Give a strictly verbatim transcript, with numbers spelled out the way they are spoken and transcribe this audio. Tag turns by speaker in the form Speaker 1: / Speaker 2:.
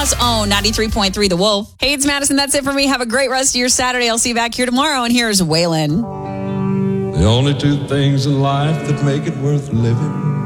Speaker 1: Omaha's own ninety-three point three The Wolf. Hey, it's Madison. That's it for me. Have a great rest of your Saturday. I'll see you back here tomorrow. And here's Waylon.
Speaker 2: The only two things in life that make it worth living